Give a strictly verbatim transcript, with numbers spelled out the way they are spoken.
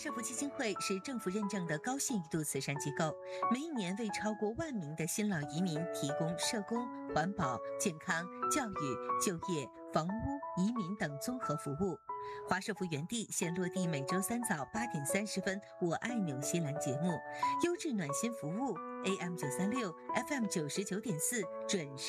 社福基金会是政府认证的高信誉度慈善机构，每一年为超过万名的新老移民提供社工、环保、健康、教育、就业、房屋、移民等综合服务。华社福园地现落地每周三早八点三十分《我爱纽西兰》节目，优质暖心服务 ，A M 九三六，F M 九十九点四，准时。